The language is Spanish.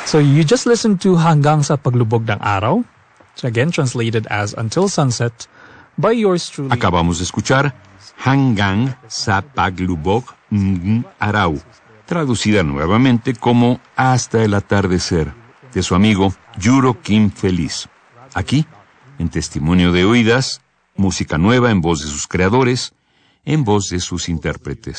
So you just listened to Hanggang sa Paglubog ng Araw, again translated as Until Sunset, by yours truly. Acabamos de escuchar Hanggang sa Paglubog ng Araw, traducida nuevamente como Hasta el atardecer, de su amigo Yuro Kim Feliz. Aquí, en Testimonio de Oídas, música nueva en voz de sus creadores, en voz de sus intérpretes.